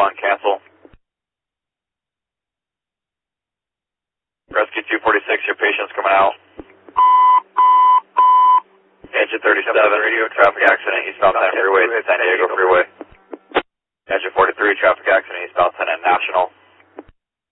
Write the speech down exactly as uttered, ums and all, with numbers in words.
one, cancel. Rescue two forty-six, your patient's coming out. Engine thirty-seven, radio, traffic accident, eastbound ten freeway, San Diego freeway. Engine forty-three, traffic accident, eastbound ten National.